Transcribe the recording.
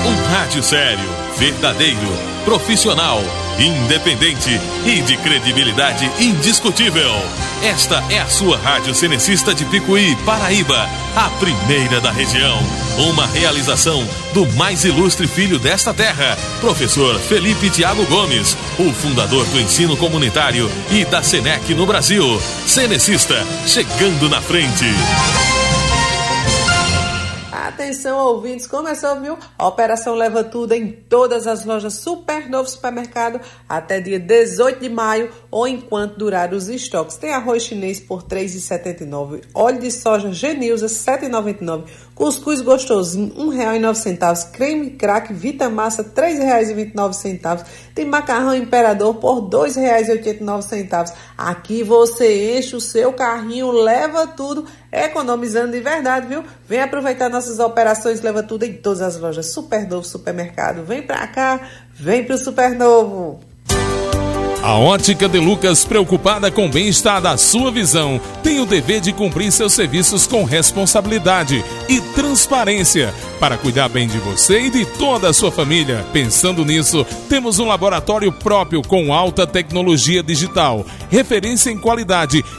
Um rádio sério, verdadeiro, profissional, independente e de credibilidade indiscutível. Esta é a sua Rádio Cenecista de Picuí, Paraíba, a primeira da região. Uma realização do mais ilustre filho desta terra, professor Felipe Thiago Gomes, o fundador do ensino comunitário e da Senec no Brasil. Cenecista, chegando na frente. Atenção, ouvintes, começou, viu? A Operação Leva Tudo em todas as lojas Supernovo Supermercado até dia 18 de maio ou enquanto durar os estoques. Tem arroz chinês por R$ 3,79, óleo de soja Genilza R$ 7,99, cuscuz gostosinho R$ 1,09, creme crack Vitamassa R$ 3,29, tem macarrão Imperador por R$ 2,89. Aqui você enche o seu carrinho, leva tudo, economizando de verdade, viu? Vem aproveitar nossas operações, leva tudo em todas as lojas Supernovo Supermercado. Vem pra cá, vem pro Supernovo. A Ótica de Lucas, preocupada com o bem-estar da sua visão, tem o dever de cumprir seus serviços com responsabilidade e transparência para cuidar bem de você e de toda a sua família. Pensando nisso, temos um laboratório próprio com alta tecnologia digital, referência em qualidade